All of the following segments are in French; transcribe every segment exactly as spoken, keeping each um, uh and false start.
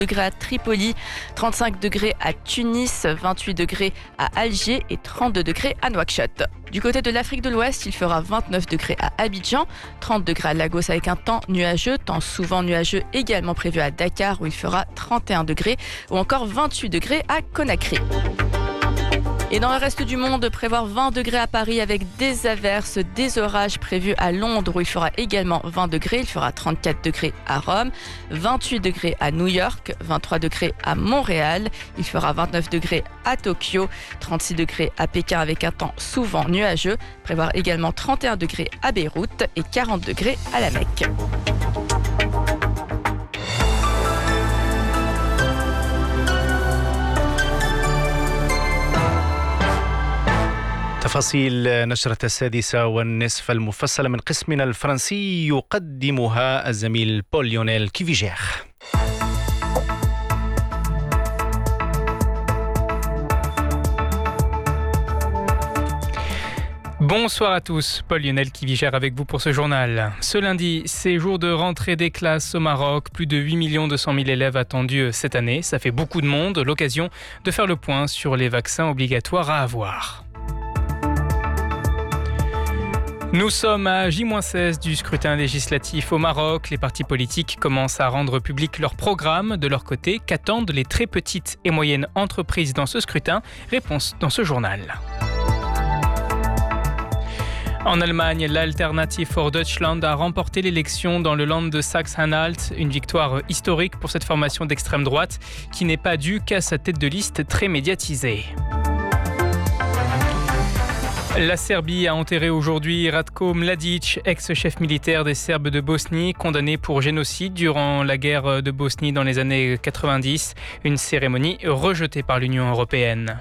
degrés à Tripoli, trente-cinq degrés à Tunis, vingt-huit degrés à Alger et trente-deux degrés à Nouakchott. Du côté de l'Afrique de l'Ouest, il fera vingt-neuf degrés à Abidjan, trente degrés à Lagos avec un temps nuageux, temps souvent nuageux également prévu à Dakar où il fera trente et un degrés ou encore vingt-huit degrés à Conakry. Et dans le reste du monde, prévoir vingt degrés à Paris avec des averses, des orages prévus à Londres où il fera également vingt degrés. Il fera trente-quatre degrés à Rome, vingt-huit degrés à New York, vingt-trois degrés à Montréal. Il fera vingt-neuf degrés à Tokyo, trente-six degrés à Pékin avec un temps souvent nuageux. Prévoir également trente et un degrés à Beyrouth et quarante degrés à la Mecque. تفاصيل نشرة السادسة والنصف المفصلة من قسمنا الفرنسي يقدمها الزميل بول ليونيل كيفيجير. Bonsoir à tous, Paul Lionel Kivigère avec vous pour ce journal. Ce lundi, c'est jour de rentrée des classes au Maroc. Plus de huit millions deux cent mille élèves attendus cette année. Ça fait beaucoup de monde. L'occasion de faire le point sur les vaccins obligatoires à avoir. Nous sommes à J seize du scrutin législatif au Maroc. Les partis politiques commencent à rendre public leur programme. De leur côté, qu'attendent les très petites et moyennes entreprises dans ce scrutin ? Réponse dans ce journal. En Allemagne, l'Alternative for Deutschland a remporté l'élection dans le Land de Saxe-Anhalt. Une victoire historique pour cette formation d'extrême droite qui n'est pas due qu'à sa tête de liste très médiatisée. La Serbie a enterré aujourd'hui Ratko Mladic, ex-chef militaire des Serbes de Bosnie, condamné pour génocide durant la guerre de Bosnie dans les années quatre-vingt-dix. Une cérémonie rejetée par l'Union européenne.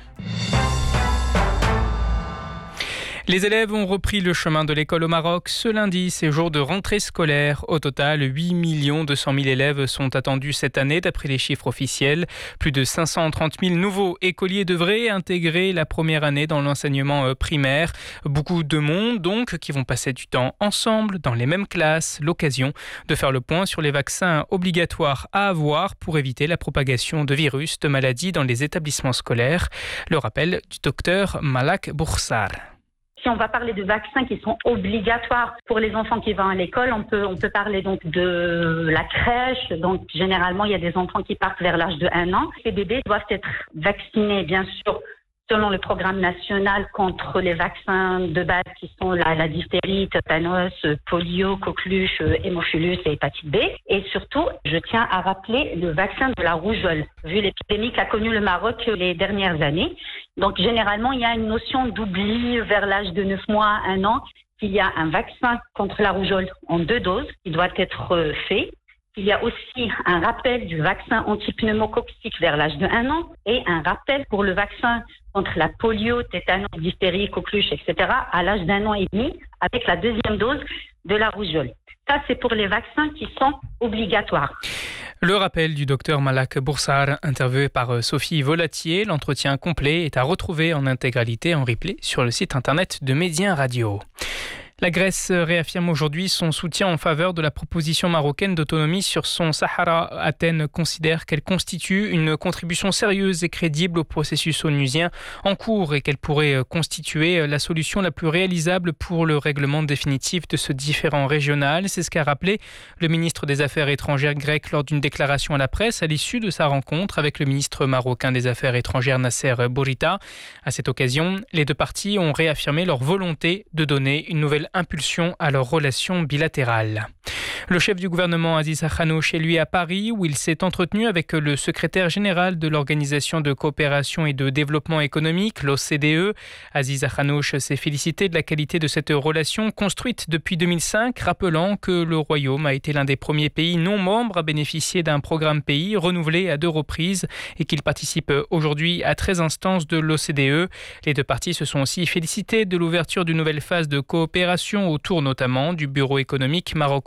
Les élèves ont repris le chemin de l'école au Maroc. Ce lundi, c'est jour de rentrée scolaire. Au total, huit millions deux cent mille élèves sont attendus cette année, d'après les chiffres officiels. Plus de cinq cent trente mille nouveaux écoliers devraient intégrer la première année dans l'enseignement primaire. Beaucoup de monde, donc, qui vont passer du temps ensemble, dans les mêmes classes. L'occasion de faire le point sur les vaccins obligatoires à avoir pour éviter la propagation de virus, de maladies dans les établissements scolaires. Le rappel du docteur Malak Boursar. Si on va parler de vaccins qui sont obligatoires pour les enfants qui vont à l'école, on peut, on peut parler donc de la crèche. Donc, généralement, il y a des enfants qui partent vers l'âge de un an. Ces bébés doivent être vaccinés, bien sûr, selon le programme national contre les vaccins de base qui sont la, la diphtérie, tétanos, polio, coqueluche, hémophilus et hépatite B. Et surtout, je tiens à rappeler le vaccin de la rougeole, vu l'épidémie qu'a connue le Maroc les dernières années. Donc, généralement, il y a une notion d'oubli vers l'âge de neuf mois, un an, qu'il y a un vaccin contre la rougeole en deux doses qui doit être fait. Il y a aussi un rappel du vaccin antipneumococcique vers l'âge de un an et un rappel pour le vaccin contre la polio, tétanos, diphtérie, coqueluche, et cetera à l'âge d'un an et demi avec la deuxième dose de la rougeole. Ça, c'est pour les vaccins qui sont obligatoires. Le rappel du docteur Malak Boursar, interviewé par Sophie Volatier. L'entretien complet est à retrouver en intégralité en replay sur le site internet de Médien Radio. La Grèce réaffirme aujourd'hui son soutien en faveur de la proposition marocaine d'autonomie sur son Sahara. Athènes considère qu'elle constitue une contribution sérieuse et crédible au processus onusien en cours et qu'elle pourrait constituer la solution la plus réalisable pour le règlement définitif de ce différend régional. C'est ce qu'a rappelé le ministre des Affaires étrangères grec lors d'une déclaration à la presse à l'issue de sa rencontre avec le ministre marocain des Affaires étrangères Nasser Bourita. À cette occasion, les deux parties ont réaffirmé leur volonté de donner une nouvelle impulsion à leurs relations bilatérales. Le chef du gouvernement Aziz Akhanouch est lui à Paris où il s'est entretenu avec le secrétaire général de l'Organisation de coopération et de développement économique, l'O C D E. Aziz Akhanouch s'est félicité de la qualité de cette relation construite depuis deux mille cinq, rappelant que le Royaume a été l'un des premiers pays non membres à bénéficier d'un programme pays renouvelé à deux reprises et qu'il participe aujourd'hui à treize instances de l'O C D E. Les deux parties se sont aussi félicitées de l'ouverture d'une nouvelle phase de coopération autour notamment du bureau économique Maroc-O C D E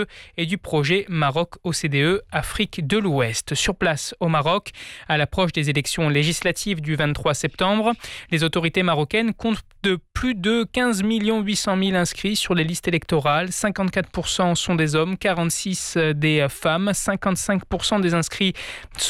E et du projet Maroc-O C D E Afrique de l'Ouest. Sur place au Maroc, à l'approche des élections législatives du vingt-trois septembre, les autorités marocaines comptent de plus de quinze millions huit cent mille inscrits sur les listes électorales. cinquante-quatre pour cent sont des hommes, quarante-six pour cent des femmes, cinquante-cinq pour cent des inscrits